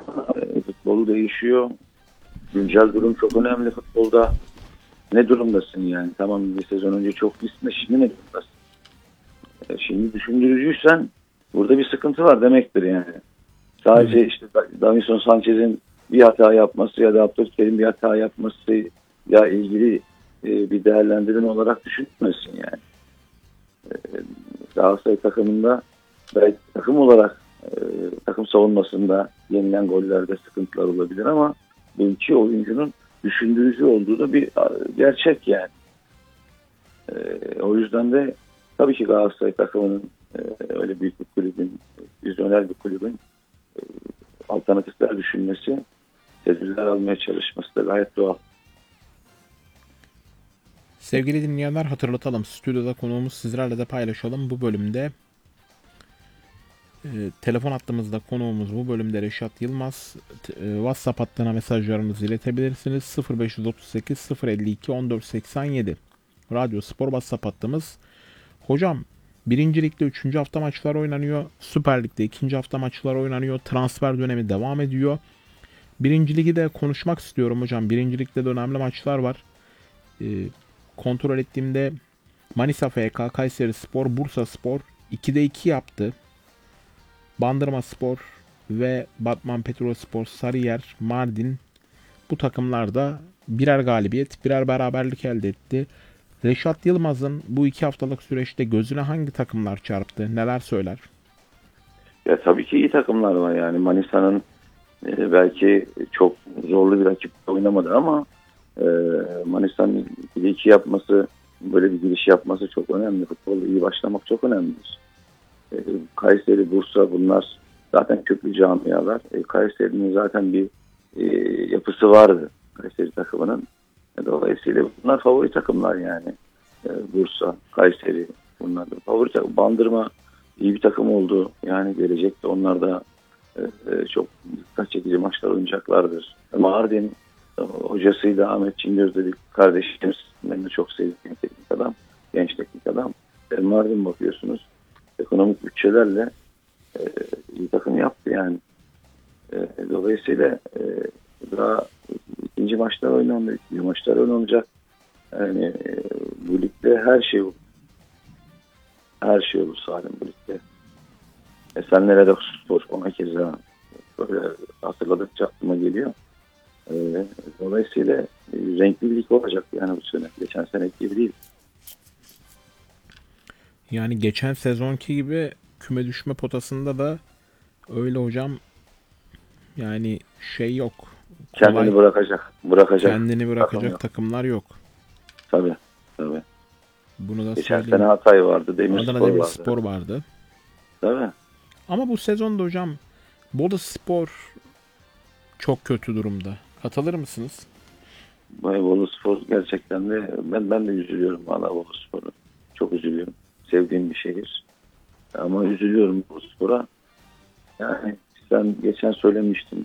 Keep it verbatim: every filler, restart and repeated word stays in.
ama e, futbolu değişiyor. Güncel durum çok önemli futbolda. Ne durumdasın yani? Tamam, bir sezon önce çok gitme, şimdi ne durumdasın? E, şimdi düşündürücüysen burada bir sıkıntı var demektir yani. Sadece Evet. işte Davinson Sanchez'in bir hata yapması ya da Abdülkerim'in bir hata yapması ya ilgili e, bir değerlendirme olarak düşünmesin yani. E, Galatasaray takımında belki takım olarak e, takım savunmasında yenilen gollerde sıkıntılar olabilir ama bu iki oyuncunun düşündürücü olduğu da bir gerçek yani. E, o yüzden de tabii ki Galatasaray takımının e, öyle büyük bir kulübün, vizyoner bir kulübün e, alternatifler düşünmesi, tedbirler almaya çalışması da gayet doğal. Sevgili dinleyenler, hatırlatalım. Stüdyoda konuğumuz, sizlerle de paylaşalım. Bu bölümde e, telefon hattımızda konuğumuz bu bölümde Reşat Yılmaz. E, WhatsApp hattına mesajlarınızı iletebilirsiniz. sıfır beş otuz sekiz sıfır elli iki on dört seksen yedi Radyo Spor WhatsApp hattımız. Hocam, birinci Lig'de üçüncü hafta maçlar oynanıyor. Süper Lig'de ikinci hafta maçlar oynanıyor. Transfer dönemi devam ediyor. Birinci Lig'i de konuşmak istiyorum hocam. Birinci Lig'de de önemli maçlar var. E, kontrol ettiğimde Manisa F K, Kayseri Spor, Bursa Spor ikide iki yaptı. Bandırma Spor ve Batman Petrolspor, Sarıyer, Mardin, bu takımlar da birer galibiyet, birer beraberlik elde etti. Reşat Yılmaz'ın bu iki haftalık süreçte gözüne hangi takımlar çarptı? Neler söyler? Ya tabii ki iyi takımlar var yani. Manisa'nın e, belki çok zorlu bir rakip oynamadı ama e, Manisa'nın bir iki yapması, böyle bir giriş yapması çok önemli. Futbolda iyi başlamak çok önemlidir. E, Kayseri, Bursa, bunlar zaten köklü camialar. E, Kayseri'nin zaten bir e, yapısı vardı. Kayseri takımının. E, dolayısıyla bunlar favori takımlar yani. E, Bursa, Kayseri, bunlar da favori takım. Bandırma iyi bir takım oldu. Yani gelecekte onlar da e, e, çok dikkat çekici maçlar oynayacaklardır. Mardin e, hocasıyla Ahmet Çingöz dedik kardeşimiz. Ben de çok sevdiğim teknik adam. Genç teknik adam. E, Mardin bakıyorsunuz, ekonomik bütçelerle e, iyi takım yaptı yani. E, dolayısıyla e, daha ikinci maçlar oynandı. İkinci maçlar oynanacak. Yani e, bu ligde her şey olur. Her şey olur Salim bu ligde. Esenler'e spor ona keza böyle hatırladıkça aklıma geliyor. E, dolayısıyla e, renkli bir lig olacak yani bu sene. Geçen seneki gibi değil. Yani geçen sezonki gibi küme düşme potasında da öyle hocam, yani şey yok. Kolay Kendini bırakacak. Bırakacak kendini takım bırakacak yok. takımlar yok. Tabii. Tabii. Bunu da Geçen sene söyleyeyim. Hatay vardı. Adana Demirspor vardı. Demirspor vardı. Tabii. Ama bu sezonda hocam Boluspor çok kötü durumda. Katılır mısınız? Bolu Spor gerçekten de ben ben de üzülüyorum valla Bolu Spor'u. Çok üzülüyorum. Sevdiğim bir şehir. Ama üzülüyorum Bolu Spor'a. Yani sen geçen söylemiştin.